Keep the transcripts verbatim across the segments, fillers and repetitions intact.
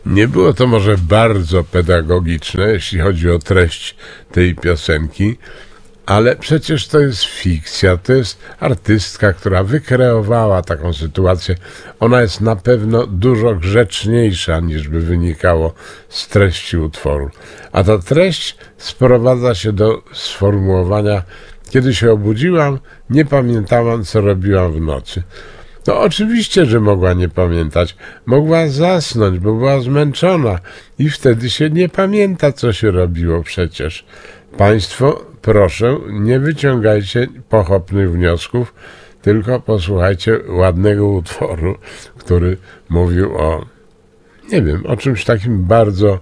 Nie było to może bardzo pedagogiczne, jeśli chodzi o treść tej piosenki, ale przecież to jest fikcja, to jest artystka, która wykreowała taką sytuację. Ona jest na pewno dużo grzeczniejsza, niż by wynikało z treści utworu. A ta treść sprowadza się do sformułowania: kiedy się obudziłam, nie pamiętałam, co robiłam w nocy. No oczywiście, że mogła nie pamiętać. Mogła zasnąć, bo była zmęczona i wtedy się nie pamięta, co się robiło przecież. Państwo, proszę, nie wyciągajcie pochopnych wniosków, tylko posłuchajcie ładnego utworu, który mówił o, nie wiem, o czymś takim bardzo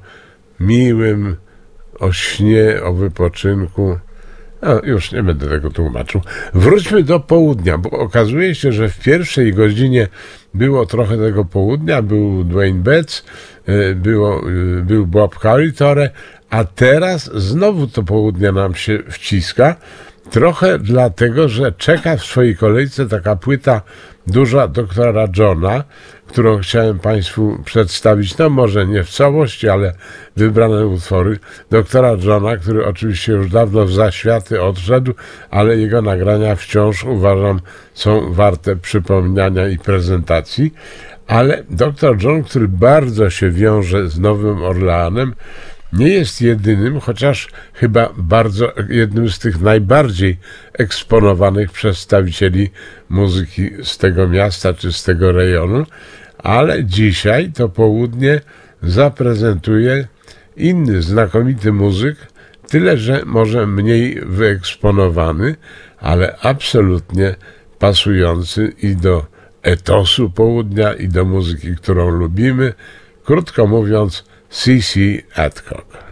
miłym, o śnie, o wypoczynku. No, już nie będę tego tłumaczył. Wróćmy do południa, bo okazuje się, że w pierwszej godzinie było trochę tego południa, był Dwayne Betts, było, był Bob Corritore, a teraz znowu to południa nam się wciska. Trochę dlatego, że czeka w swojej kolejce taka płyta duża doktora Johna, którą chciałem Państwu przedstawić, no może nie w całości, ale wybrane utwory doktora Johna, który oczywiście już dawno w zaświaty odszedł, ale jego nagrania wciąż, uważam, są warte przypomniania i prezentacji. Ale doktor John, który bardzo się wiąże z Nowym Orleanem, nie jest jedynym, chociaż chyba bardzo jednym z tych najbardziej eksponowanych przedstawicieli muzyki z tego miasta czy z tego rejonu, ale dzisiaj to południe zaprezentuje inny znakomity muzyk, tyle że może mniej wyeksponowany, ale absolutnie pasujący i do etosu południa, i do muzyki, którą lubimy. Krótko mówiąc, C C Adcock.